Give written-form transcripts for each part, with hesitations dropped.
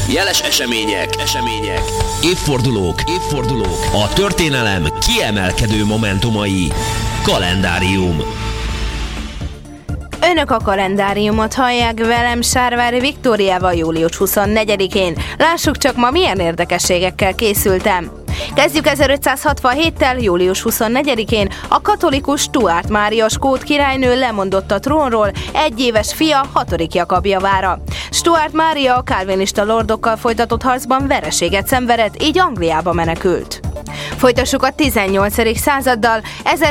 jeles események, évfordulók, a történelem kiemelkedő momentumai. Kalendárium. Önök a kalendáriumot hallják, velem Sárvári Viktóriával július 24-én. Lássuk csak ma milyen érdekességekkel készültem. Kezdjük 1567-tel, július 24-én a katolikus Stuart Mária skót királynő lemondott a trónról egyéves fia 6. Jakab javára. Stuart Mária a kálvinista lordokkal folytatott harcban vereséget szenvedett, így Angliába menekült. Folytassuk a 18. századdal.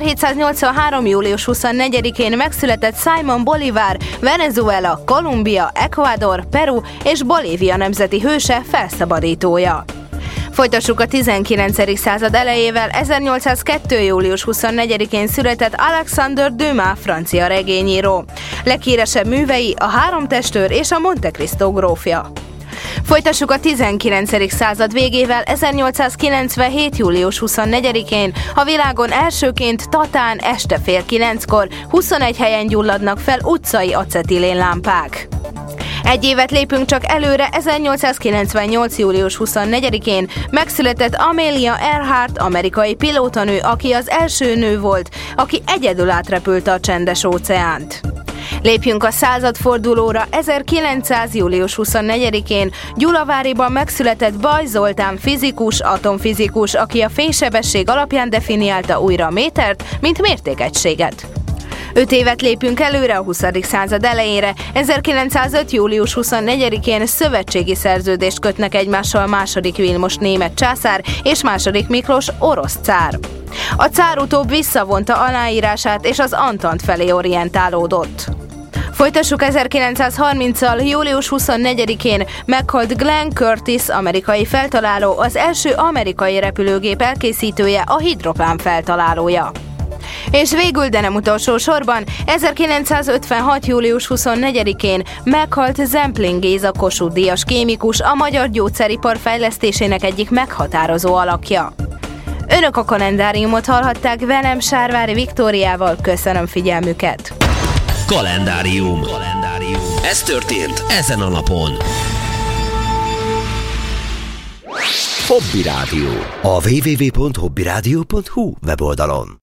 1783. július 24-én megszületett Simón Bolívar, Venezuela, Kolumbia, Ecuador, Peru és Bolívia nemzeti hőse, felszabadítója. Folytassuk a 19. század elejével. 1802. július 24-én született Alexandre Dumas, francia regényíró. Leghíresebb művei a Három testőr és a Monte Cristo grófja. Folytassuk a 19. század végével. 1897. július 24-én a világon elsőként Tatán este fél 9-kor 21 helyen gyulladnak fel utcai acetilén lámpák. Egy évet lépünk csak előre. 1898. július 24-én megszületett Amelia Earhart, amerikai pilótanő, aki az első nő volt, aki egyedül átrepülte a Csendes-óceánt. Lépjünk a századfordulóra. 1900. július 24-én Gyulaváriban megszületett Baj Zoltán fizikus, atomfizikus, aki a fénysebesség alapján definiálta újra a métert, mint mértékegységet. 5 évet lépünk előre a 20. század elejére. 1905. július 24-én szövetségi szerződést kötnek egymással második Vilmos német császár és második Miklós orosz cár. A cár utóbb visszavonta aláírását és az Antant felé orientálódott. Folytassuk 1930-al. július 24-én meghalt Glenn Curtiss, amerikai feltaláló, az első amerikai repülőgép elkészítője, a hidroplán feltalálója. És végül, de nem utolsó sorban, 1956. július 24-én meghalt Zemplén Géza Kossuth-díjas kémikus, a magyar gyógyszeripar fejlesztésének egyik meghatározó alakja. Önök a kalendáriumot hallhatták, velem Sárvári Viktóriával. Köszönöm figyelmüket! Kalendárium. Ez történt ezen a napon. Hobby Rádió. A www.hobbyradio.hu weboldalon.